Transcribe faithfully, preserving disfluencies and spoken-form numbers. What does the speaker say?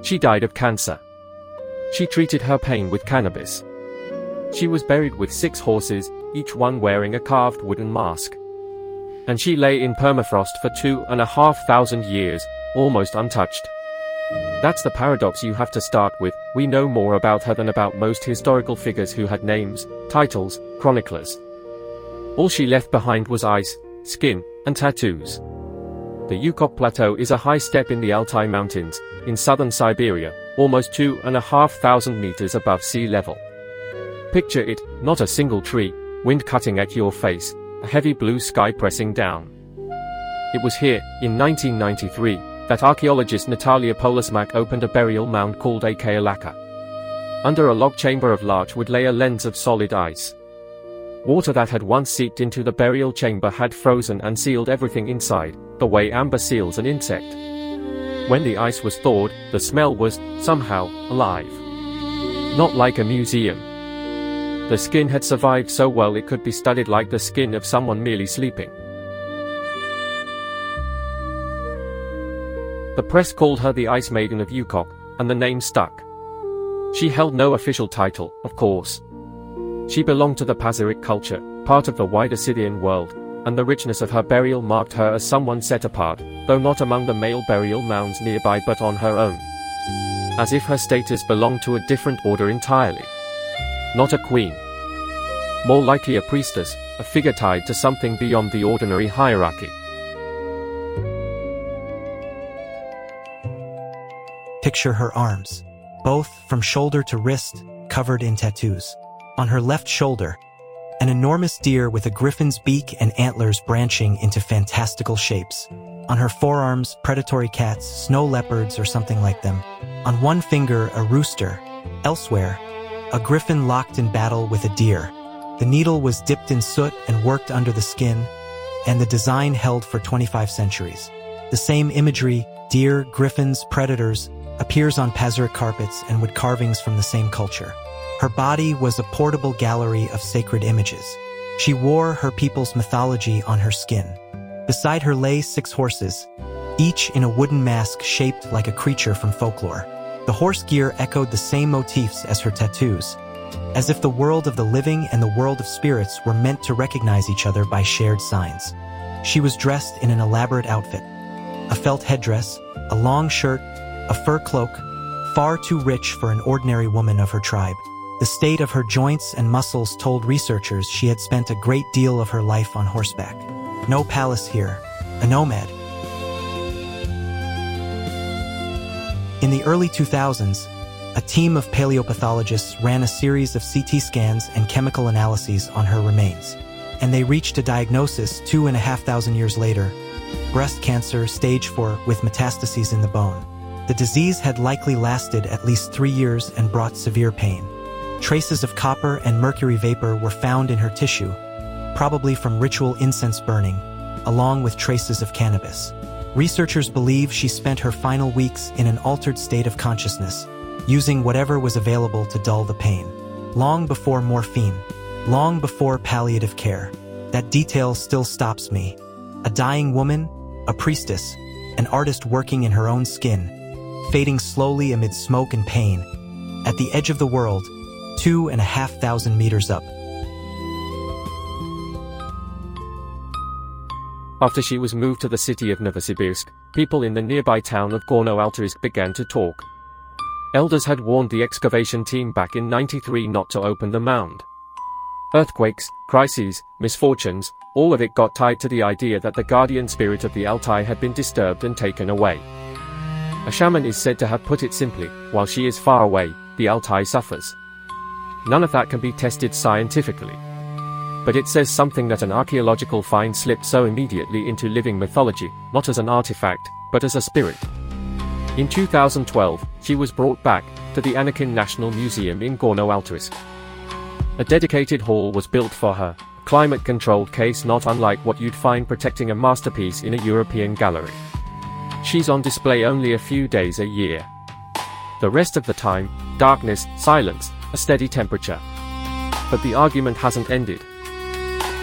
She died of cancer. She treated her pain with cannabis. She was buried with six horses, each one wearing a carved wooden mask. And she lay in permafrost for two and a half thousand years, almost untouched. That's the paradox you have to start with. We know more about her than about most historical figures who had names, titles, chroniclers. All she left behind was ice, skin, and tattoos. The Yukok Plateau is a high steppe in the Altai Mountains, in southern Siberia, almost two and a half thousand meters above sea level. Picture it, not a single tree, wind cutting at your face, a heavy blue sky pressing down. It was here, in nineteen ninety-three, that archaeologist Natalia Polasmak opened a burial mound called A Kailaka. Under a log chamber of larch would lay a lens of solid ice. Water that had once seeped into the burial chamber had frozen and sealed everything inside, the way amber seals an insect. When the ice was thawed, the smell was, somehow, alive. Not like a museum. The skin had survived so well it could be studied like the skin of someone merely sleeping. The press called her the Ice Maiden of Yukok, and the name stuck. She held no official title, of course. She belonged to the Pazyryk culture, part of the wider Scythian world, and the richness of her burial marked her as someone set apart, though not among the male burial mounds nearby but on her own. As if her status belonged to a different order entirely. Not a queen. More likely a priestess, a figure tied to something beyond the ordinary hierarchy. Picture her arms, both from shoulder to wrist, covered in tattoos. On her left shoulder, an enormous deer with a griffin's beak and antlers branching into fantastical shapes. On her forearms, predatory cats, snow leopards or something like them. On one finger, a rooster. Elsewhere, a griffin locked in battle with a deer. The needle was dipped in soot and worked under the skin, and the design held for twenty-five centuries. The same imagery, deer, griffins, predators, appears on Pazyryk carpets and wood carvings from the same culture. Her body was a portable gallery of sacred images. She wore her people's mythology on her skin. Beside her lay six horses, each in a wooden mask shaped like a creature from folklore. The horse gear echoed the same motifs as her tattoos, as if the world of the living and the world of spirits were meant to recognize each other by shared signs. She was dressed in an elaborate outfit. A felt headdress, a long shirt, a fur cloak, far too rich for an ordinary woman of her tribe. The state of her joints and muscles told researchers she had spent a great deal of her life on horseback. No palace here, a nomad. In the early two thousands, a team of paleopathologists ran a series of C T scans and chemical analyses on her remains, and they reached a diagnosis two and a half thousand years later: breast cancer, stage four, with metastases in the bone. The disease had likely lasted at least three years and brought severe pain. Traces of copper and mercury vapor were found in her tissue, probably from ritual incense burning, along with traces of cannabis. Researchers believe she spent her final weeks in an altered state of consciousness, using whatever was available to dull the pain. Long before morphine, long before palliative care. That detail still stops me. A dying woman, a priestess, an artist working in her own skin, fading slowly amid smoke and pain, at the edge of the world, two and a half thousand meters up. After she was moved to the city of Novosibirsk, people in the nearby town of Gorno-Altairsk began to talk. Elders had warned the excavation team back in ninety-three not to open the mound. Earthquakes, crises, misfortunes, all of it got tied to the idea that the guardian spirit of the Altai had been disturbed and taken away. A shaman is said to have put it simply: while she is far away, the Altai suffers. None of that can be tested scientifically. But it says something that an archaeological find slipped so immediately into living mythology, not as an artifact, but as a spirit. In two thousand twelve, she was brought back to the Anakin National Museum in Gorno-Altairsk. A dedicated hall was built for her, a climate-controlled case not unlike what you'd find protecting a masterpiece in a European gallery. She's on display only a few days a year. The rest of the time, darkness, silence, a steady temperature. But the argument hasn't ended.